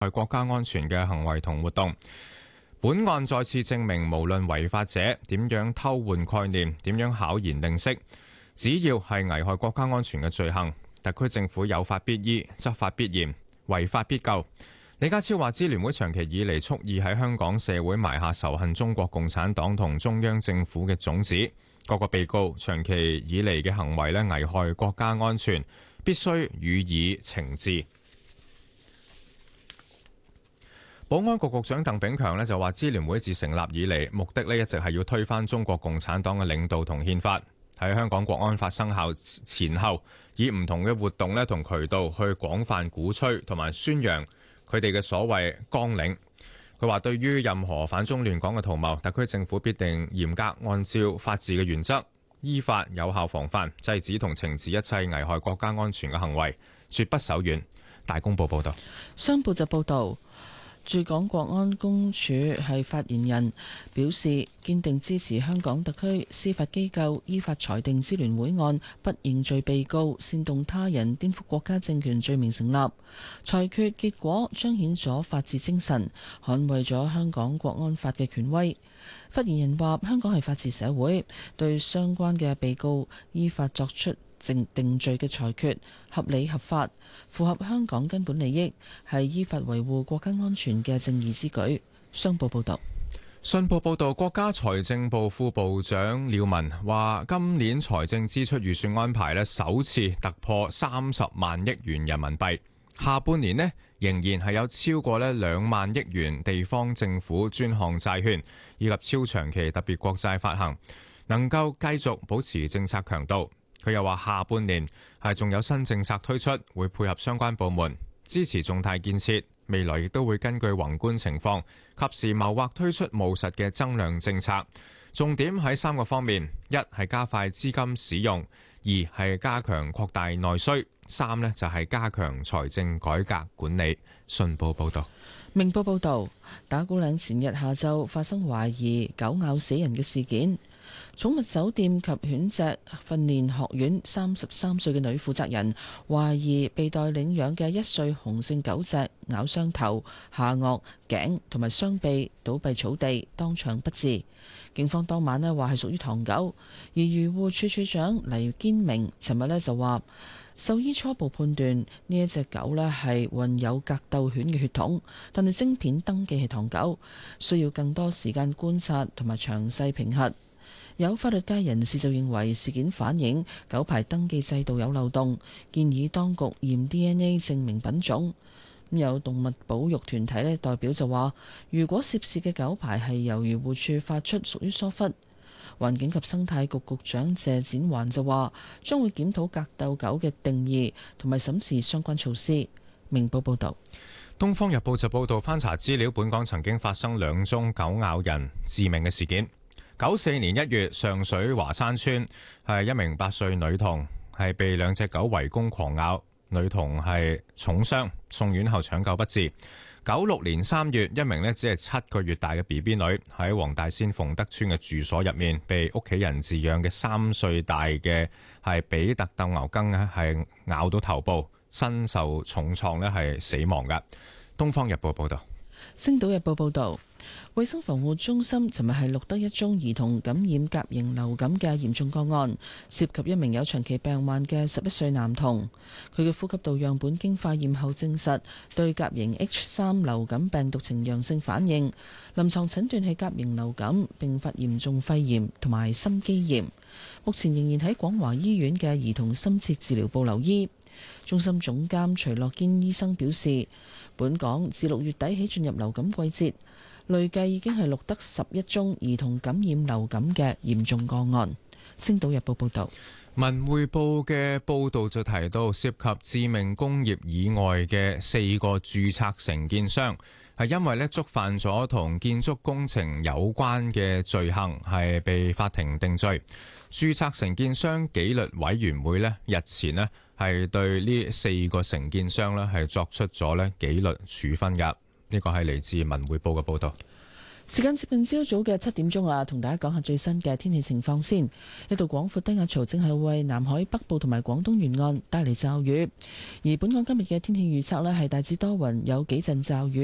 係國家安全嘅行為同活動。本案再次證明，無論違法者點樣偷換概念，點樣巧言令色，只要係危害國家安全嘅罪行，特區政府有法必依，執法必嚴，違法必究。李家超話，支聯會長期以嚟蓄意喺香港社會埋下仇恨中國共產黨同中央政府嘅種子，各個被告長期以嚟嘅行為危害國家安全，必須予以懲治。保安局局長鄧炳強就話，支聯會自成立以嚟，目的一直係要推翻中國共產黨嘅領導同憲法。喺香港國安法生效前後，以唔同嘅活動同渠道去廣泛鼓吹同埋宣揚佢哋嘅所謂綱領。佢話，對於任何反中亂港嘅圖謀，特區政府必定嚴格按照法治嘅原則，依法有效防範、制止同懲治一切危害國家安全嘅行為，絕不手軟。大公報報道。 商報就報導，駐港國安公署係發言人表示，堅定支持香港特區司法機構依法裁定支聯會案不認罪被告煽動他人顛覆國家政權罪名成立。裁決結果彰顯咗法治精神，捍衛咗香港國安法嘅權威。發言人話，香港係法治社會，對相關嘅被告依法作出定罪嘅裁決合理合法，符合香港根本利益，係依法維護國家安全嘅正義之舉。商報報道。 信報報導，國家財政部副部長廖文話，今年財政支出預算安排首次突破30萬億元人民幣，下半年仍然係有超過2萬億元地方政府專項債券以及超長期特別國債發行，能夠繼續保持政策強度。佢又話，下半年仲有新政策推出，會配合相關部門支持重大建設。未來亦都會根據宏觀情況，及時謀劃推出務實嘅增量政策。重點喺3個方面：一係加快資金使用，二係加強擴大內需，三就係加強財政改革管理。信報報道。 明報報道，打鼓嶺前日下晝發生懷疑狗咬死人嘅事件。寵物酒店及犬隻訓練學院33歲嘅女負責人懷疑被待領養嘅1歲雄性狗隻咬傷頭、下顎、頸同埋雙臂，倒斃草地，當場不治。警方當晚話係屬於唐狗，而漁護處處長黎堅明尋日就話，獸醫初步判斷呢一隻狗係混有格鬥犬嘅血統，但係晶片登記係唐狗，需要更多時間觀察同埋詳細評核。有法律界人士就認為事件反映狗牌登記制度有漏洞，建議當局驗 DNA 證明品種。有動物保育團體代表就話，如果涉事嘅狗牌係由漁護署發出，屬於疏忽。環境及生態局局長謝展寰就話，將會檢討格鬥狗嘅定義同埋審視相關措施。明報報道。 東方日報就報道，翻查資料，本港曾經發生2宗狗咬人致命嘅事件。94年1月，上水華山村係一名8歲女童係被2隻狗圍攻狂咬，女童係重傷，送院後搶救不治。96年3月，一名只係7個月大嘅 BB 女喺黃大仙鳳德村嘅住所入面，被屋企人飼養嘅3歲大嘅係比特鬥牛梗係咬到頭部，身受重創係死亡嘅。東方日報報道。 星島日報報道，衛生防護中心尋日係錄得1宗兒童感染甲型流感嘅嚴重個案，涉及一名有長期病患嘅11歲男童。佢嘅呼吸道樣本經化驗後證實對甲型 H3 流感病毒呈陽性反應，臨床診斷係甲型流感，並發嚴重肺炎同埋心肌炎。目前仍然喺廣華醫院嘅兒童深切治療部留醫。中心總監徐樂堅醫生表示，本港自6月底起進入流感季節，累計已經係錄得11宗兒童感染流感嘅嚴重個案。星島日報報道。 文匯報嘅報道就提到，涉及致命工業以外嘅4個註冊承建商，係因為觸犯咗同建築工程有關嘅罪行，係被法庭定罪。註冊承建商紀律委員會日前係對呢4個承建商係作出咗紀律處分㗎。呢個係嚟自文匯報嘅報道。 時間接近朝早嘅7點啊，同大家講下最新嘅天氣情況先。一道廣闊低壓槽正係為南海北部同埋廣東沿岸帶嚟驟雨，而本港今日嘅天氣預測呢係大致多雲，有幾陣驟雨。